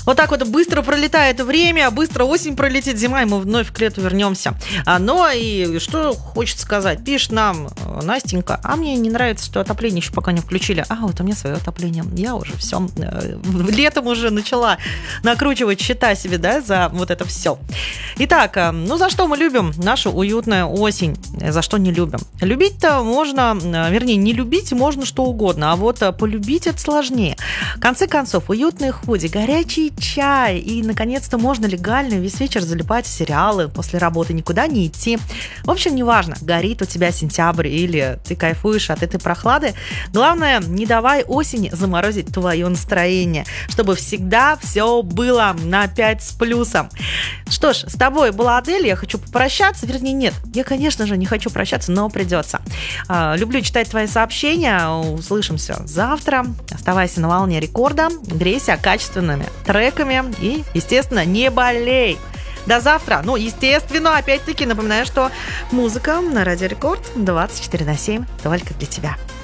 Вот так вот быстро пролетает время, быстро осень пролетит, зима, и мы вновь к лету вернемся. Но и что хочется сказать, пишет нам Настенька, а мне не нравится, что отопление еще пока не включили. А вот у меня свое отопление, я уже все, летом уже начала накручивать счета себе, да, за вот это все. Итак, ну за что мы любим нашу уютную осень, за что не любим? Любить-то можно, вернее, не любить можно что угодно, а вот полюбить это сложнее. В конце концов, уютные худи, горячий чай и, наконец-то, можно легально весь вечер залипать в сериалы, после работы никуда не идти. В общем, неважно, горит у тебя сентябрь или ты кайфуешь от этой прохлады. Главное, не давай осени заморозить твое настроение, чтобы всегда все было на 5 с плюсом. Что ж, с тобой была Адель, я хочу попрощаться, вернее, нет, я, конечно же, не хочу прощаться, но придется. Люблю читать твои сообщения, услышимся завтра. Оставайся на волне рекорда, грейся качественными треками и, естественно, не болей. До завтра. Ну, естественно, опять-таки напоминаю, что музыка на Радио Рекорд 24/7 только для тебя.